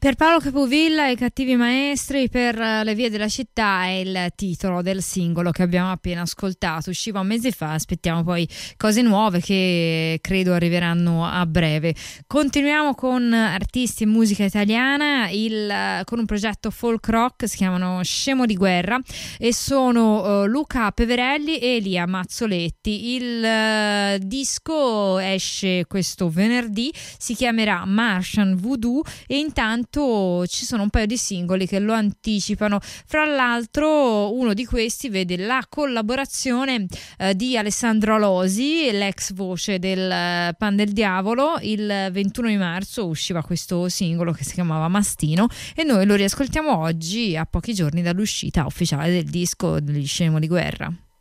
Per Paolo Capovilla e i cattivi maestri per le vie della città è il titolo del singolo che abbiamo appena ascoltato. Usciva un mese fa, aspettiamo poi cose nuove che credo arriveranno a breve. Continuiamo con artisti e musica italiana con un progetto folk rock, si chiamano Scemo di Guerra e sono Luca Peverelli e Elia Mazzoletti. Il disco esce questo venerdì, si chiamerà Martian Voodoo e intanto ci sono un paio di singoli che lo anticipano. Fra l'altro uno di questi vede la collaborazione di Alessandro Alosi, l'ex voce del Pan del Diavolo. Il 21 di marzo usciva questo singolo che si chiamava Mastino e noi lo riascoltiamo oggi a pochi giorni dall'uscita ufficiale del disco degli Scemo di Guerra.